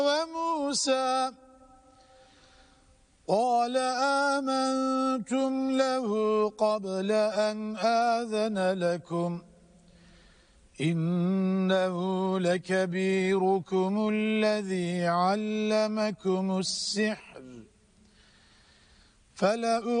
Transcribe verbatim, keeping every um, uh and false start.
وموسى قال آمنتم له قبل أن آذن لكم إنه لكبيركم الذي علمكم السحر فلأ